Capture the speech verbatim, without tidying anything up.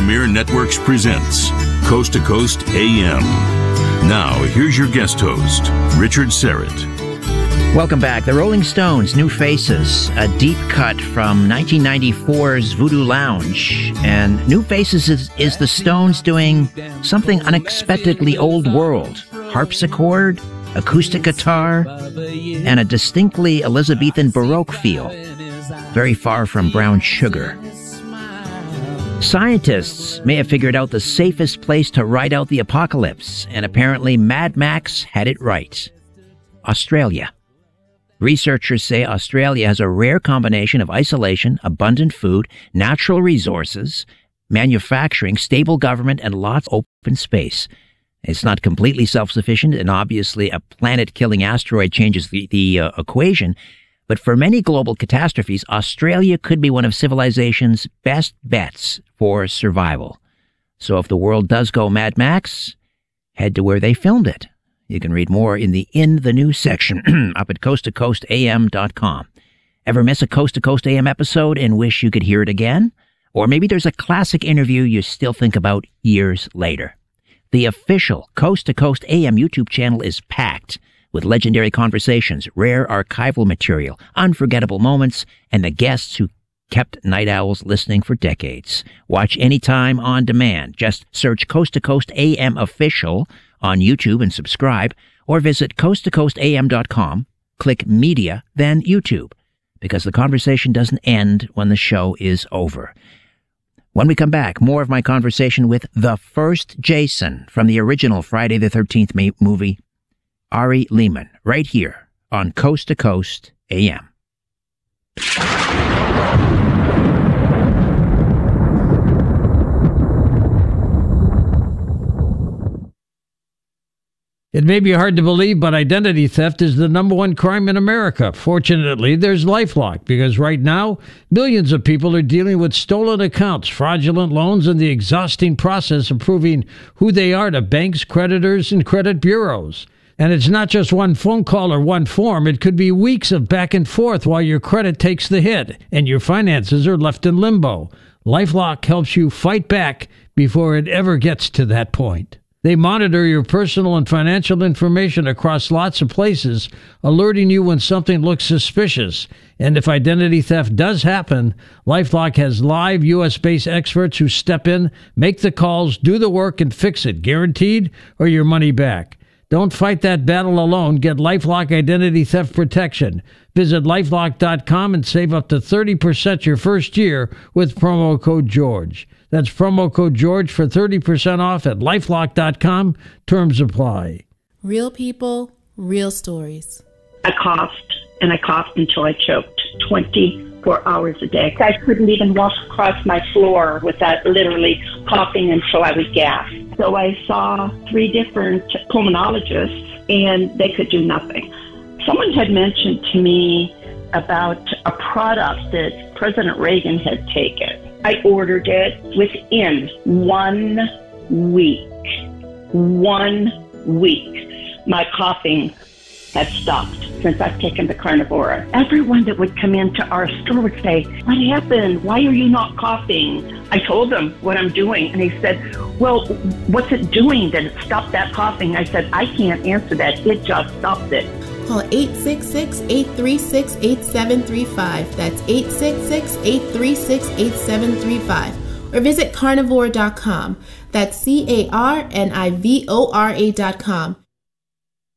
Premier Networks presents Coast to Coast A M. Now, here's your guest host, Richard Syrett. Welcome back. The Rolling Stones, New Faces, a deep cut from nineteen ninety-four's Voodoo Lounge. And New Faces is, is the Stones doing something unexpectedly old world. Harpsichord, acoustic guitar, and a distinctly Elizabethan Baroque feel. Very far from brown sugar. Scientists may have figured out the safest place to ride out the apocalypse, and apparently Mad Max had it right. Australia. Researchers say Australia has a rare combination of isolation, abundant food, natural resources, manufacturing, stable government, and lots of open space. It's not completely self-sufficient, and obviously a planet-killing asteroid changes the, the uh, equation. But for many global catastrophes, Australia could be one of civilization's best bets for survival. So if the world does go Mad Max, head to where they filmed it. You can read more in the In the News section up at coast to coast a m dot com. Ever miss a Coast to Coast A M episode and wish you could hear it again? Or maybe there's a classic interview you still think about years later. The official Coast to Coast A M YouTube channel is packed with legendary conversations, rare archival material, unforgettable moments, and the guests who kept night owls listening for decades. Watch anytime on demand. Just search Coast to Coast A M Official on YouTube and subscribe, or visit coast to coast a m dot com, click Media, then YouTube, because the conversation doesn't end when the show is over. When we come back, more of my conversation with the first Jason from the original Friday the thirteenth movie, Ari Lehman, right here on Coast to Coast A M. It may be hard to believe, but identity theft is the number one crime in America. Fortunately, there's LifeLock, because right now, millions of people are dealing with stolen accounts, fraudulent loans, and the exhausting process of proving who they are to banks, creditors, and credit bureaus. And it's not just one phone call or one form. It could be weeks of back and forth while your credit takes the hit and your finances are left in limbo. LifeLock helps you fight back before it ever gets to that point. They monitor your personal and financial information across lots of places, alerting you when something looks suspicious. And if identity theft does happen, LifeLock has live U S-based experts who step in, make the calls, do the work, and fix it, guaranteed, or your money back. Don't fight that battle alone. Get LifeLock Identity Theft Protection. Visit lifelock dot com and save up to thirty percent your first year with promo code George. That's promo code George for thirty percent off at lifelock dot com. Terms apply. Real people, real stories. I coughed, and I coughed until I choked twenty-four hours a day. I couldn't even walk across my floor without literally coughing until I would gasp. So I saw three different pulmonologists, and they could do nothing. Someone had mentioned to me about a product that President Reagan had taken. I ordered it within one week. One week. My coughing had stopped since I've taken the Carnivora. Everyone that would come into our store would say, "What happened? Why are you not coughing?" I told them what I'm doing, and they said, "Well, what's it doing that it stopped that coughing?" I said, "I can't answer that. It just stopped it." Call eight six six, eight three six, eight seven three five. That's eight six six, eight three six, eight seven three five. Or visit carnivore dot com. That's C A R N I V O R A dot com.